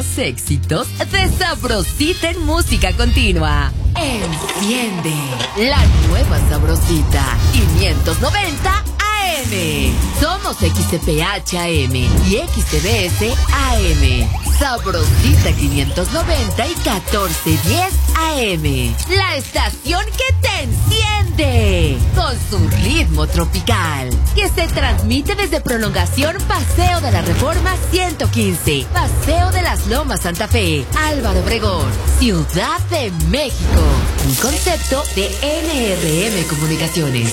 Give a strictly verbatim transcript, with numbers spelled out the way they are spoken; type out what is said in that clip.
éxitos de Sabrosita en música continua. Enciende la nueva Sabrosita quinientos noventa A M. Somos X C P H A M y X C B S A M. Sabrosita quinientos noventa y catorce diez A M. La estación que te enciende con su ritmo tropical, que se transmite desde Prolongación Paseo de la Reforma ciento quince, Paseo de las Lomas Santa Fe, Álvaro Obregón, Ciudad de México. Un concepto de N R M Comunicaciones.